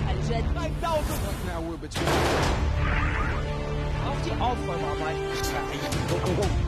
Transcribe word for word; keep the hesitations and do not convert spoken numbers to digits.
الجد five thousand. Now we're between. Auf die Aufräumer, mein. Go, go, go.